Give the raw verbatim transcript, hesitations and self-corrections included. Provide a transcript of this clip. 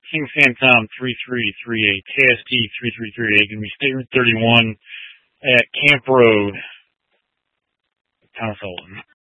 King Fan Tom three three three eight, K S T three three three eight, going to be Statement thirty-one at Camp Road, Thomas Holden.